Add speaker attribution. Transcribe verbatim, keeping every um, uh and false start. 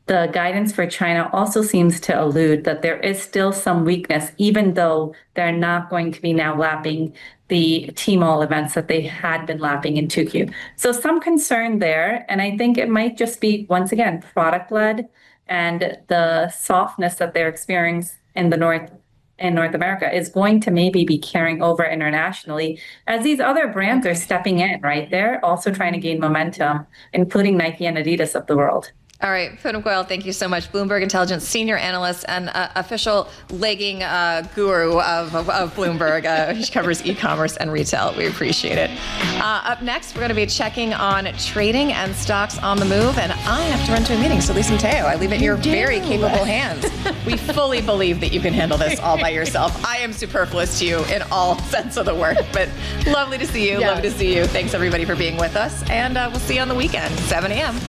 Speaker 1: the guidance for China also seems to allude that there is still some weakness, even though they're not going to be now lapping the Tmall events that they had been lapping in two Q. So some concern there. And I think it might just be, once again, product led and the softness that they're experiencing in the North in North America is going to maybe be carrying over internationally as these other brands okay. are stepping in, right? They're also trying to gain momentum, including Nike and Adidas of the world.
Speaker 2: All right, Poonam Goyal, thank you so much. Bloomberg Intelligence senior analyst and uh, official legging uh, guru of, of, of Bloomberg. Uh, she covers e-commerce and retail. We appreciate it. Uh, up next, we're going to be checking on trading and stocks on the move. And I have to run to a meeting. So Lisa Mateo, I leave it in your
Speaker 3: do.
Speaker 2: very capable hands. We fully believe that you can handle this all by yourself. I am superfluous to you in all sense of the word. But lovely to see you. Yes. Lovely to see you. Thanks, everybody, for being with us. And uh, we'll see you on the weekend, seven a.m.